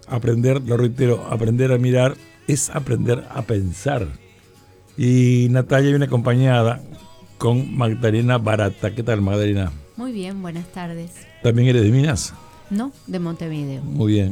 Aprender, lo reitero, aprender a mirar es aprender a pensar. Y Natalia viene acompañada con Magdalena Barata. ¿Qué tal, Magdalena? Muy bien, buenas tardes. ¿También eres de Minas? No, de Montevideo. Muy bien.